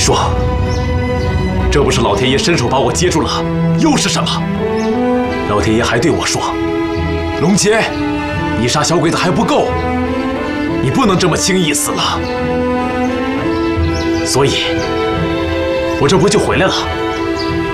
说，这不是老天爷伸手把我接住了，又是什么？老天爷还对我说：“龙杰，你杀小鬼子还不够，你不能这么轻易死了。所以，我这不就回来了？”